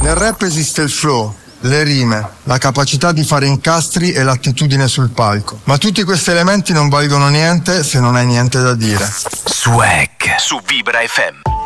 Nel rap esiste il flow, le rime, la capacità di fare incastri e l'attitudine sul palco. Ma tutti questi elementi non valgono niente se non hai niente da dire. Swag su Vibra FM.